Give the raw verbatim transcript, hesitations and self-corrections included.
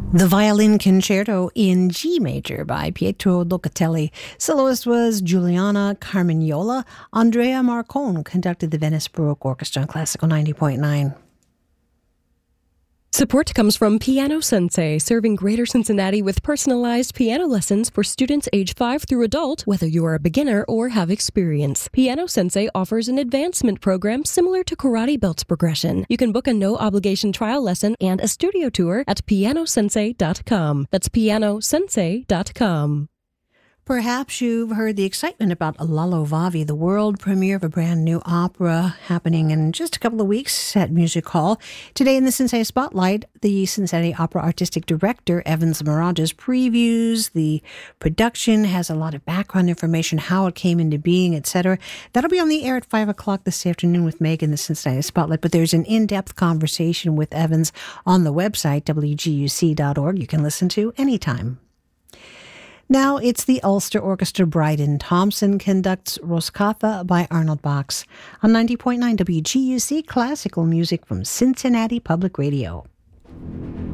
The Violin Concerto in G major by Pietro Locatelli. Soloist was Giuliana Carmignola. Andrea Marcon conducted the Venice Baroque Orchestra on Classical ninety point nine. Support comes from Piano Sensei, serving Greater Cincinnati with personalized piano lessons for students age five through adult, whether you are a beginner or have experience. Piano Sensei offers an advancement program similar to Karate Belts Progression. You can book a no-obligation trial lesson and a studio tour at piano sensei dot com. That's piano sensei dot com. Perhaps you've heard the excitement about Lalo Vavi, the world premiere of a brand new opera happening in just a couple of weeks at Music Hall. Today in the Cincinnati Spotlight, the Cincinnati Opera Artistic Director, Evans Mirages, previews the production, has a lot of background information, how it came into being, et cetera. That'll be on the air at five o'clock this afternoon with Meg in the Cincinnati Spotlight, but there's an in-depth conversation with Evans on the website, W G U C dot org. You can listen to anytime. Now it's the Ulster Orchestra. Bryden Thompson conducts Roscatha by Arnold Box on ninety point nine W G U C, classical music from Cincinnati Public Radio.